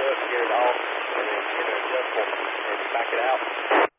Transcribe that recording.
hook, get it off, and then adjustable, and back it out.